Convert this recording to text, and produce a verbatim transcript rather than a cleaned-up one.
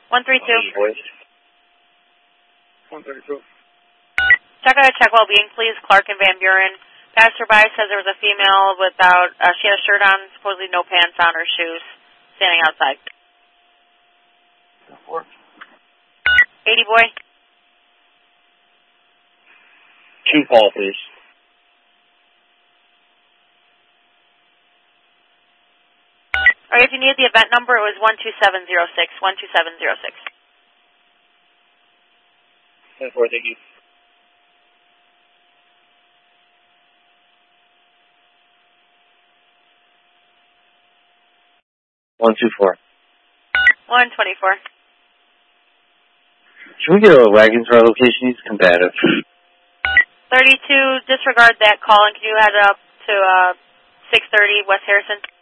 one three two. one thirty-two. Check out check well-being, please. Clark and Van Buren. Passerby says there was a female without, uh, she had a shirt on, supposedly no pants on or shoes, standing outside. Four. eighty boy. Two call, please. All right, if you need the event number, it was one two seven zero six, one two seven zero six. ten four, thank you. one two four. one twenty-four. Should we get a wagon to our location? He's combative. thirty-two, disregard that call, and can you head up to uh, six thirty West Harrison?